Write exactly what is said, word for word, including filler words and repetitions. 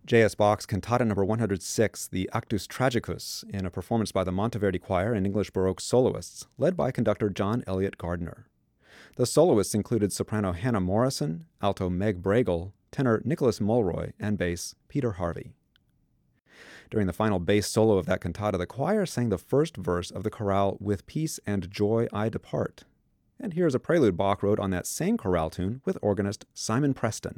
J S. Bach's Cantata number one hundred six, the Actus Tragicus, in a performance by the Monteverdi Choir and English Baroque soloists, led by conductor John Elliott Gardner. The soloists included soprano Hannah Morrison, alto Meg Bregel, tenor Nicholas Mulroy, and bass Peter Harvey. During the final bass solo of that cantata, the choir sang the first verse of the chorale "With Peace and Joy I Depart." And here's a prelude Bach wrote on that same chorale tune with organist Simon Preston.